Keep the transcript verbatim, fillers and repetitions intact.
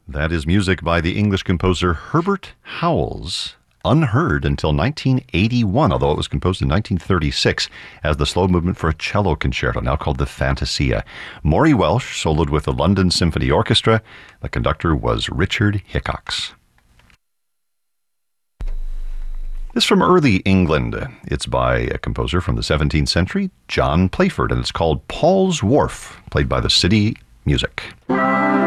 That is music by the English composer Herbert Howells, unheard until nineteen eighty-one, although it was composed in nineteen thirty-six as the slow movement for a cello concerto, now called the Fantasia. Maury Welsh soloed with the London Symphony Orchestra. The conductor was Richard Hickox. This from early England. It's by a composer from the seventeenth century, John Playford, and it's called Paul's Wharf, played by the City Music.